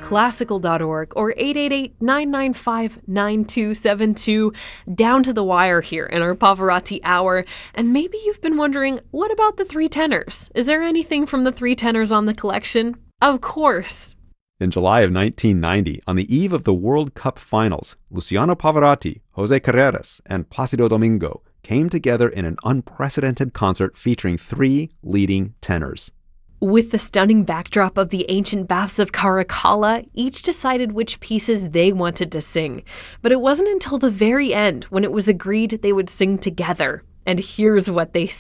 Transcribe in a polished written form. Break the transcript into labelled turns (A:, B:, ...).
A: classical.org or 888-995-9272. Down to the wire here in our Pavarotti Hour. And maybe you've been wondering, what about the three tenors? Is there anything from the three tenors on the collection? Of course.
B: In July of 1990, on the eve of the World Cup finals, Luciano Pavarotti, Jose Carreras, and Placido Domingo came together in an unprecedented concert featuring three leading tenors.
A: With the stunning backdrop of the ancient baths of Caracalla, each decided which pieces they wanted to sing. But it wasn't until the very end when it was agreed they would sing together. And here's what they